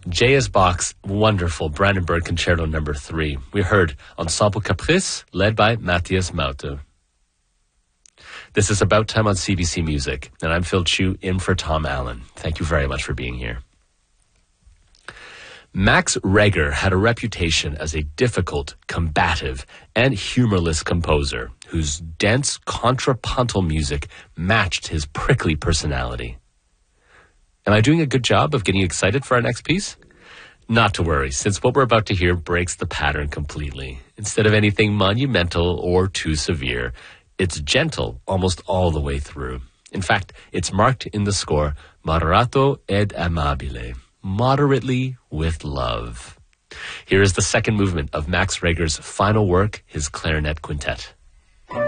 J.S. Bach's wonderful Brandenburg Concerto No. 3. We heard Ensemble Caprice, led by Matthias Maute. This is About Time on CBC Music, and I'm Phil Chu, in for Tom Allen. Thank you very much for being here. Max Reger had a reputation as a difficult, combative, and humorless composer whose dense contrapuntal music matched his prickly personality. Am I doing a good job of getting you excited for our next piece? Not to worry, since what we're about to hear breaks the pattern completely. Instead of anything monumental or too severe, it's gentle almost all the way through. In fact, it's marked in the score, moderato ed amabile, moderately with love. Here is the second movement of Max Reger's final work, his clarinet quintet.